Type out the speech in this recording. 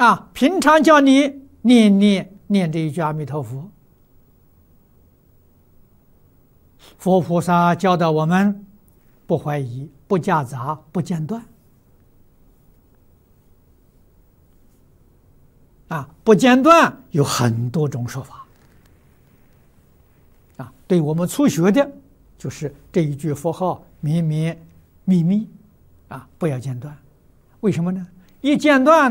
平常叫你念这一句阿弥陀佛，佛菩萨教导我们不怀疑、不夹杂、不间断。不间断有很多种说法。对我们初学的，就是这一句佛号绵绵密密，不要间断。为什么呢？一间断